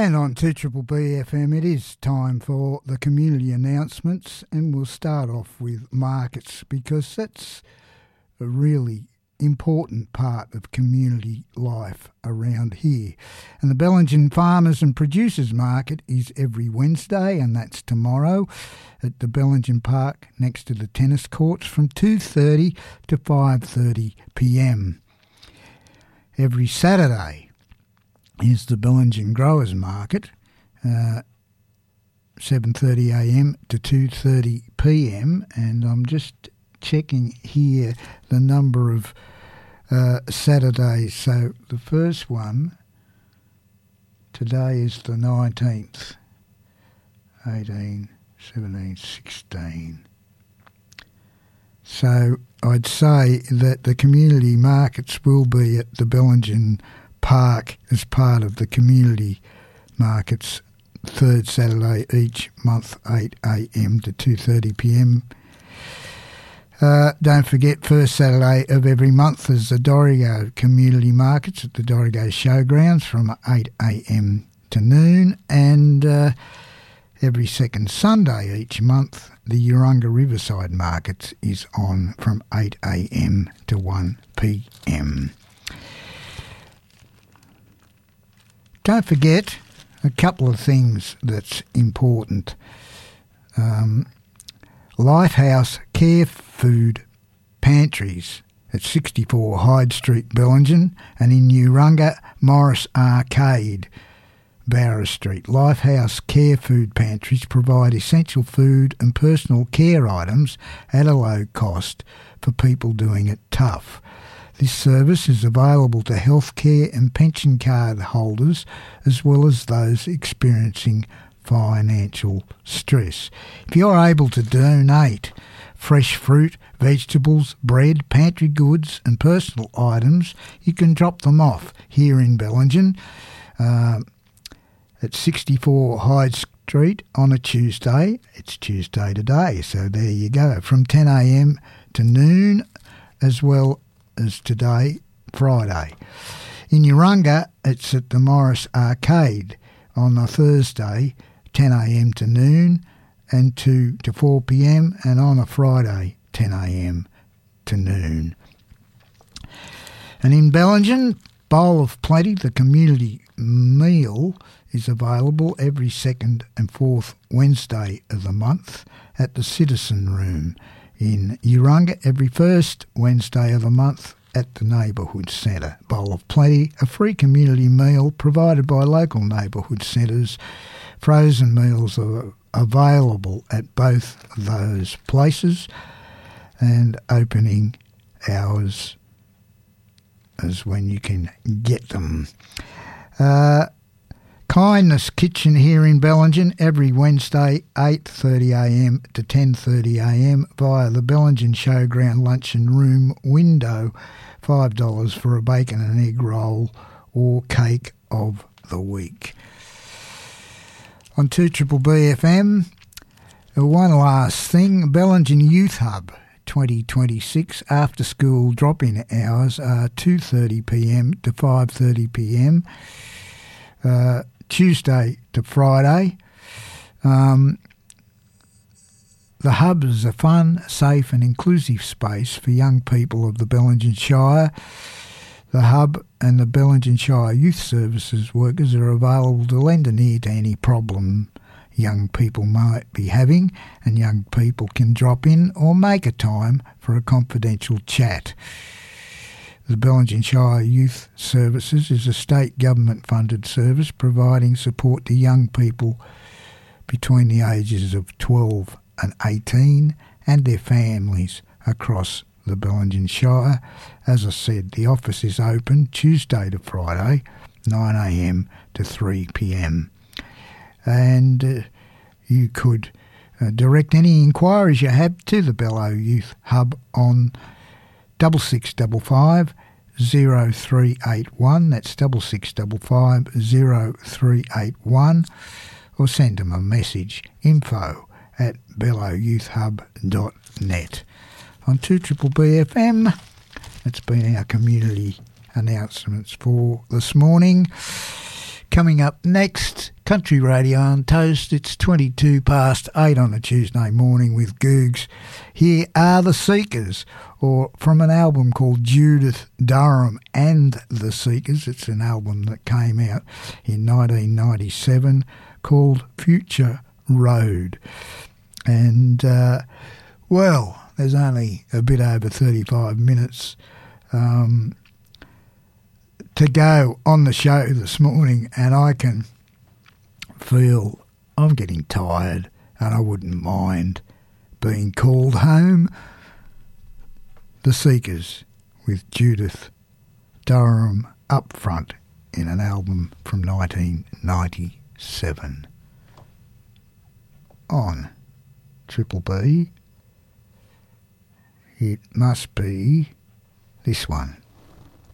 And on 2BBB FM, it is time for the community announcements, and we'll start off with markets because that's a really important part of community life around here. And the Bellingen Farmers and Producers Market is every Wednesday, and that's tomorrow at the Bellingen Park next to the tennis courts from 2:30 to 5:30 p.m. Every Saturday is the Bellingen Growers Market, 7:30 a.m. to 2:30 p.m. And I'm just checking here the number of Saturdays. So the first one today is the 19th, 18, 17, 16. So I'd say that the community markets will be at the Bellingen Park as part of the community markets, third Saturday each month, 8 a.m. to 2:30 p.m. Don't forget, first Saturday of every month is the Dorrigo Community Markets at the Dorrigo Showgrounds from 8 a.m. to noon, and every second Sunday each month the Urunga Riverside Markets is on from 8 a.m. to 1 p.m. Don't forget a couple of things that's important. Lifehouse Care Food Pantries at 64 Hyde Street, Bellingen, and in Urunga, Morris Arcade, Bowra Street. Lifehouse Care Food Pantries provide essential food and personal care items at a low cost for people doing it tough. This service is available to healthcare and pension card holders as well as those experiencing financial stress. If you're able to donate fresh fruit, vegetables, bread, pantry goods and personal items, you can drop them off here in Bellingen at 64 Hyde Street on a Tuesday. It's Tuesday today, so there you go, from 10 a.m. to noon, as well as today, Friday. In Urunga, it's at the Morris Arcade on a Thursday, 10 a.m. to noon and 2 to 4 p.m, and on a Friday, 10 a.m. to noon. And in Bellingen, Bowl of Plenty, the community meal, is available every second and fourth Wednesday of the month at the Citizen Room. In Urunga, every first Wednesday of the month at the Neighbourhood Centre. Bowl of Plenty, a free community meal provided by local neighbourhood centres. Frozen meals are available at both those places, and opening hours is when you can get them. Kindness Kitchen here in Bellingen every Wednesday 8:30 a.m. to 10:30 a.m. via the Bellingen Showground luncheon room window. $5 for a bacon and egg roll or cake of the week. On 2BBB FM, one last thing, Bellingen Youth Hub 2026 after school drop-in hours are 2:30 p.m. to 5:30 p.m. Tuesday to Friday. The Hub is a fun, safe and inclusive space for young people of the Bellingen Shire. The Hub and the Bellingen Shire Youth Services workers are available to lend an ear to any problem young people might be having, and young people can drop in or make a time for a confidential chat. The Bellingen Shire Youth Services is a state government-funded service providing support to young people between the ages of 12 and 18 and their families across the Bellingen Shire. As I said, the office is open Tuesday to Friday, 9 a.m. to 3 p.m. And you could direct any inquiries you have to the Bello Youth Hub on 6655 0381. That's 6655 0381, or send them a message, info@belloyouthhub.net. On 2BBB FM, that's been our community announcements for this morning. Coming up next Country Radio on Toast. It's 22 past 8 on a Tuesday morning with Googs. Here are the Seekers, or from an album called Judith Durham and the Seekers. It's an album that came out in 1997 called Future Road. And, well, there's only a bit over 35 minutes to go on the show this morning, and I can feel I'm getting tired, and I wouldn't mind being called home. The Seekers with Judith Durham up front in an album from 1997 on Triple B. It must be this one.